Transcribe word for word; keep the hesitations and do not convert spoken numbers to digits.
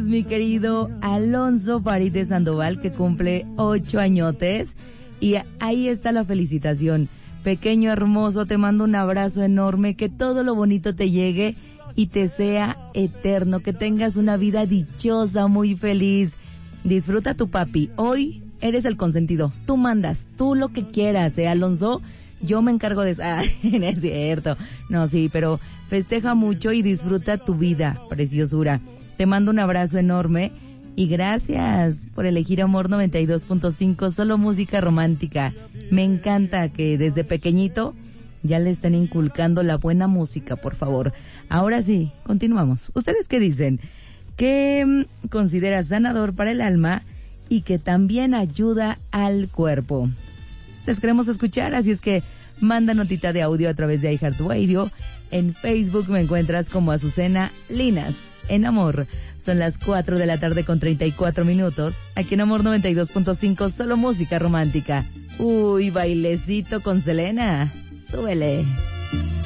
mi querido Alonso Farid de Sandoval, que cumple ocho añotes. Y ahí está la felicitación. Pequeño hermoso, te mando un abrazo enorme, que todo lo bonito te llegue y te sea eterno, que tengas una vida dichosa, muy feliz. Disfruta tu papi. Hoy eres el consentido. Tú mandas, tú lo que quieras, ¿eh, Alonso? Yo me encargo de... Ah, no es cierto. No, sí, pero festeja mucho y disfruta tu vida, preciosura. Te mando un abrazo enorme y gracias por elegir Amor noventa y dos punto cinco, solo música romántica. Me encanta que desde pequeñito ya le estén inculcando la buena música, por favor. Ahora sí, continuamos. ¿Ustedes qué dicen? ¿Qué consideras sanador para el alma y que también ayuda al cuerpo? Les queremos escuchar, así es que manda notita de audio a través de iHeartRadio. En Facebook me encuentras como Azucena Linas. En Amor, son las cuatro de la tarde con treinta y cuatro minutos. Aquí en Amor noventa y dos punto cinco, solo música romántica. Uy, bailecito con Selena. Súbele.